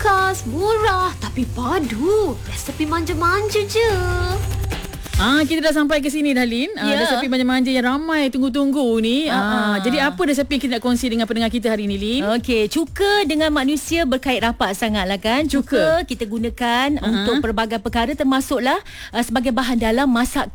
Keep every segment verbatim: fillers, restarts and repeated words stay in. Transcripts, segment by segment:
ringkas, murah tapi padu. Resepi manja-manja je. Ah, kita dah sampai ke sini dah, Lin. Ah, Ya. resepi manja-manja yang ramai tunggu-tunggu ni. Ah, Ah. jadi apa resepi yang kita nak kongsi dengan pendengar kita hari ni, Lin? Okey, cuka dengan manusia berkait rapat sangatlah kan. Cuka. Cuka, kita gunakan uh-huh. untuk pelbagai perkara termasuklah uh, sebagai bahan dalam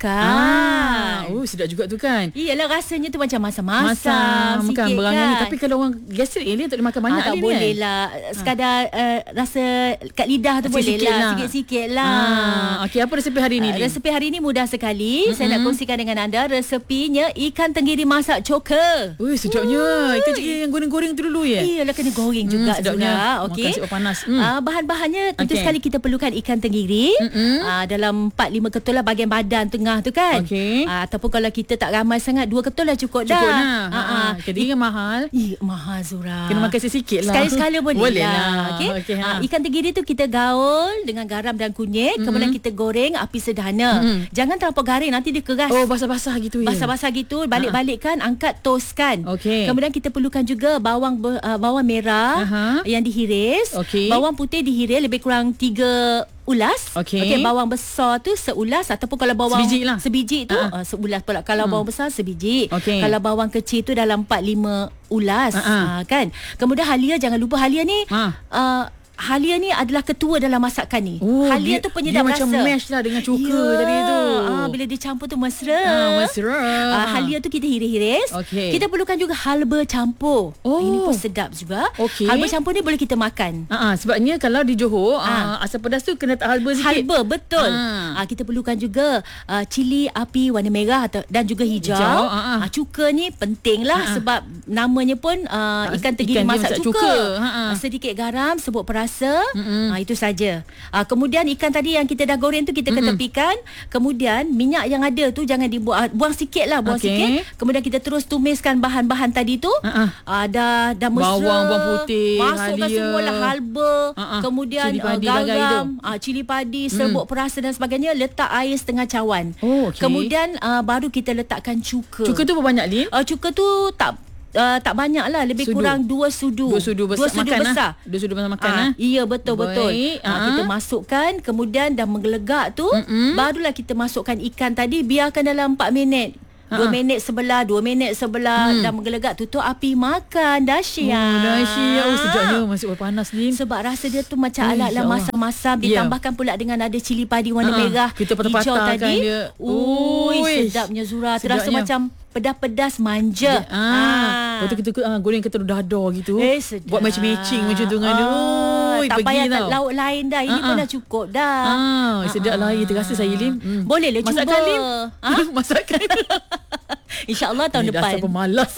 masakan. Ah, oh sedap juga tu kan. Iyalah, rasanya tu macam masam-masam Masam sikit bukan berangan kan. ni. Tapi kalau orang gastrik ni, Lin tak boleh makan banyak, ah, tak Lin, boleh kan? lah. Sekadar uh, rasa kat lidah tu boleh Sikit-sikit lah. lah. Sikit-sikit lah. Ah, okey, apa resepi hari ni, Uh, Lin? resepi hari ni mudah sekali. Mm-hmm. Saya nak kongsikan dengan anda resepinya ikan tenggiri masak coka. Ui, sedapnya. Ikan tenggiri yang goreng-goreng tu dulu ya? Iyalah, kena goreng juga Hmm, sedapnya. Zura. Makan Okey. siap panas. Hmm. Ah, bahan-bahannya tentu Okey. sekali kita perlukan ikan tenggiri. Mm-mm. Ah, dalam empat lima ketul lah bahagian badan tengah tu kan. Okey. Ah, ataupun kalau kita tak ramai sangat, dua ketul lah cukup, Cukup dah. dah. Ah, ah. Ikan tenggiri kan mahal. Ih, mahal Zura. Kena makan sikit lah. Sekali-sekala boleh, Boleh lah. lah. Okey. Okey, ha. Ah, ikan tenggiri tu kita gaul dengan garam dan kunyit. Mm-hmm. Kemudian kita goreng api sederhana. Mm-hmm. Jangan terlampau garing, nanti dia keras. Oh, basah-basah gitu ya? Basah-basah gitu, balik-balikkan, angkat, toastkan. Okey. Kemudian kita perlukan juga bawang ber, uh, bawang merah Aha. yang dihiris. Okey. Bawang putih dihiris lebih kurang tiga ulas. Okey. Okey, bawang besar tu seulas ataupun kalau bawang Sebiji lah. sebiji tu Ha. uh, seulas pula. Kalau Hmm. bawang besar sebiji. Okey. Kalau bawang kecil tu dalam empat lima ulas. Ha. Uh, kan. Kemudian halia, jangan lupa halia ni Ha. uh, halia ni adalah ketua dalam masakan ni. Oh, halia dia- tu penyedap dia rasa. macam mash lah dengan cuka tadi tu. Ah, bila dicampur tu mesra. Ah, mesra. Ah, halia tu kita hiris-hiris. Okey. Kita perlukan juga halba campur. Oh. Ini pun sedap juga. Okey. Halba campur ni boleh kita makan. Ah, ah, sebabnya kalau di Johor, Ah. ah. asam pedas tu kena tak halba sikit. Halba, betul. Ah. Ah, kita perlukan juga uh, cili api warna merah atau, dan juga hijau. Hijau, ah, ah. Ah, cuka ni penting lah Ah, ah. sebab namanya pun uh, Ah, ikan tenggiri ikan dia masak masak cuka. cuka. Ah, ah. Ah, sedikit garam, sebut perasa. Mm-mm. Ah, itu saja. Ah, kemudian ikan tadi yang kita dah goreng tu kita ketepikan. Kemudian minyak yang ada tu jangan dibuang, ah, buang sikit lah, buang Okey. sikit. Kemudian kita terus tumiskan bahan-bahan tadi tu. Ah, ah. Ah, dah dah mesra. Bawang, bawang putih, masukkan halia. semualah halba, Ah, ah. kemudian Cili uh, padi bagai garam, tu. uh, cili padi, serbuk perasa dan sebagainya, letak air setengah cawan. Oh, okey. Kemudian uh, baru kita letakkan cuka. Cuka tu berapa banyak, Lin? uh, cuka tu tak Uh, tak banyak lah, lebih Sudu. kurang dua sudu. Dua sudu besar Dua sudu makan besar. lah. Dua sudu besar makan Ah, lah. iya, betul-betul. Baik, Ah, ah. kita masukkan, kemudian dah menggelegak tu, Mm-mm. barulah kita masukkan ikan tadi, biarkan dalam empat minit. Dua Ah. minit sebelah, dua minit sebelah, Hmm. dah menggelegak, tutup api, makan. Dahsyat. Oh, dahsyat. Oh, sedapnya. Masih berpanas, Lin. Sebab rasa dia tu macam Oh, ala-ala insyaAllah. masam-masam, Ya. ditambahkan pula dengan ada cili padi warna Ha-ha. merah, Kita hijau patah-patahkan tadi. dia. Ui, Uish. sedapnya Zura. Terasa Sedapnya. macam pedas-pedas manja. Ah. Lepas tu kita uh, goreng ketelur dadar gitu. Eh, sedap. Buat matching macam tu dengan dia. Ah, Ui, tak pergi payah tak tau. lauk lain dah. Ini Ah, pun ah. dah cukup dah. Ah, sedap lah. Ya, terasa saya, Lin. Hmm. Boleh lah cuba. Masakan, Lin? Ha? Masakan. InsyaAllah tahun Ni depan. dasar pemalas.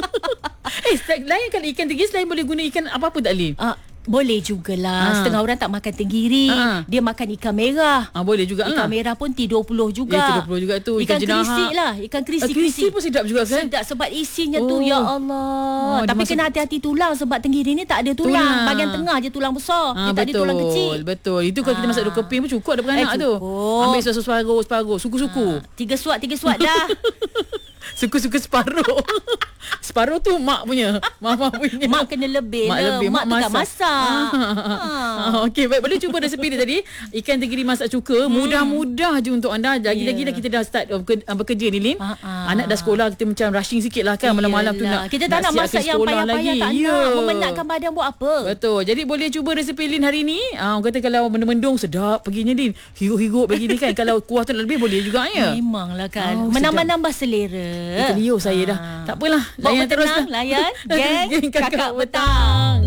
eh, lain kalau ikan tenggiri selain boleh guna ikan apa-apa tak, Lin? Ah, boleh jugalah. Ah. Setengah orang tak makan tenggiri. Ah. Dia makan ikan merah. Ah, boleh juga Ikan lah. merah pun T dua puluh juga. Ya, T dua puluh juga tu. Ikan Ikan jenaha. kerisi lah. Ikan Ah, kerisi. kerisi pun sedap juga kan? Sedap sebab isinya Oh. tu, ya Allah. Oh, dia Tapi masuk- kena hati-hati tulang sebab tenggiri ni tak ada tulang. Tulang. Bahagian tengah je tulang besar. Ah, Dia tak ada tulang kecil. Betul. Itu kalau kita Ah. masak dua keping pun cukup ada beranak Eh, tu. cukup. Ambil separuh, separuh. Suku-suku. Ah, Tiga suat, tiga suat dah. Suku-suku separuh. Separuh tu mak punya. Mama punya. Mak kena lebih Mak lah. lebih. Mak, Mak tu tak masak. Ah. Ah, Okey, baik. Boleh cuba resepi dia tadi. Ikan tenggiri masak cuka. Mudah-mudah je untuk anda. Lagi-lagi Ya. dah kita dah start uh, beker- uh, bekerja ni, Lin. Ah, ah. Anak dah sekolah, kita macam rushing sikit lah kan. Malam-malam tu Iyalah. nak Kita tak nak siapkan masak yang sekolah payah-payah. Tak Ya. nak. Memenatkan badan buat apa? Betul. Jadi boleh cuba resepi Lin hari ni. Ah, orang kata kalau mendung-mendung sedap perginya, Lin. Hirup-hirup begini kan. Kalau kuah tu lebih boleh juga ya. Memanglah kan. Oh, Menambah-nambah selera. Itu Leo saya dah. Ah. Tak apalah. Bawa Layan terus tenang, dah. layan. Geng Geng Kakak Kakak Petang.